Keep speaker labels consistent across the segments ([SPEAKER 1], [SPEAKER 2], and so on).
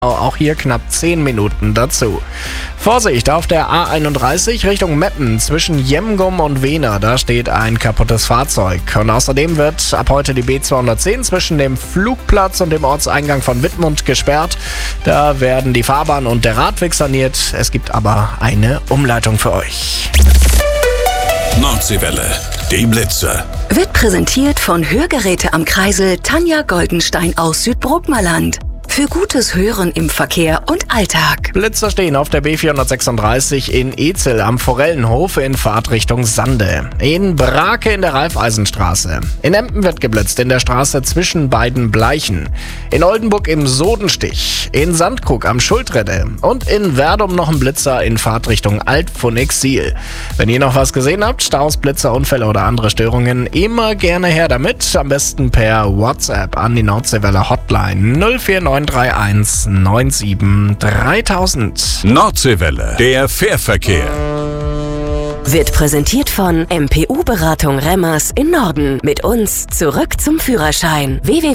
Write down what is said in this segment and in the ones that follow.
[SPEAKER 1] Auch hier knapp 10 Minuten dazu. Vorsicht, auf der A31 Richtung Meppen zwischen Jemgum und Wehner, da steht ein kaputtes Fahrzeug. Und außerdem wird ab heute die B210 zwischen dem Flugplatz und dem Ortseingang von Wittmund gesperrt. Da werden die Fahrbahn und der Radweg saniert. Es gibt aber eine Umleitung für euch.
[SPEAKER 2] Nordseewelle, die Blitze.
[SPEAKER 3] Wird präsentiert von Hörgeräte am Kreisel Tanja Goldenstein aus Südbrookmerland. Für gutes Hören im Verkehr und Alltag.
[SPEAKER 1] Blitzer stehen auf der B436 in Ezel am Forellenhof in Fahrtrichtung Sande. In Brake in der Raiffeisenstraße. In Empen wird geblitzt in der Straße zwischen beiden Bleichen. In Oldenburg im Sodenstich. In Sandkrug am Schuldredde. Und in Werdum noch ein Blitzer in Fahrtrichtung Alt-Phoenix-Siel. Wenn ihr noch was gesehen habt, Staus, Blitzer, Unfälle oder andere Störungen, immer gerne her damit. Am besten per WhatsApp an die Nordseewelle Hotline 04931 97 3000.
[SPEAKER 2] Nordseewelle, der Fährverkehr.
[SPEAKER 3] Wird präsentiert von MPU-Beratung Remmers in Norden. Mit uns zurück zum Führerschein.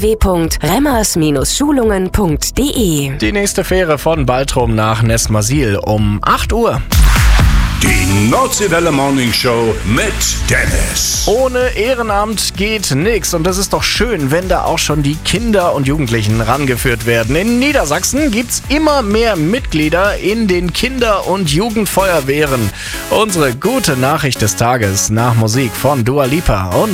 [SPEAKER 3] www.remmers-schulungen.de.
[SPEAKER 1] Die nächste Fähre von Baltrum nach Nesmasil um 8 Uhr.
[SPEAKER 2] Die Nordseewelle Morning Show mit Dennis.
[SPEAKER 1] Ohne Ehrenamt geht nix und das ist doch schön, wenn da auch schon die Kinder und Jugendlichen rangeführt werden. In Niedersachsen gibt's immer mehr Mitglieder in den Kinder- und Jugendfeuerwehren. Unsere gute Nachricht des Tages nach Musik von Dua Lipa und